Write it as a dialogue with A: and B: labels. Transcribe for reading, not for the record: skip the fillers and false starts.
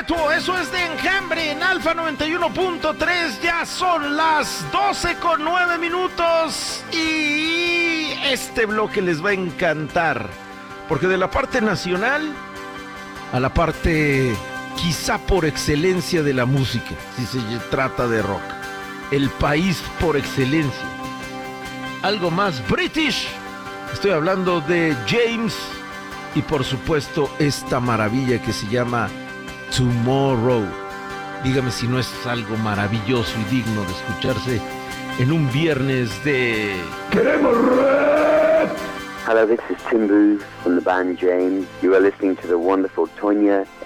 A: Perpetuo, eso es de Enjambre en Alfa 91.3, ya son las 12:09 y este bloque les va a encantar, porque de la parte nacional a la parte quizá por excelencia de la música, si se trata de rock, el país por excelencia, algo más British, estoy hablando de James y por supuesto esta maravilla que se llama Tomorrow. Dígame si no es algo maravilloso y digno de escucharse en un viernes de ¡Queremos rap!
B: Hello, this is Tim Booth from the band James. You are listening to the wonderful Tonya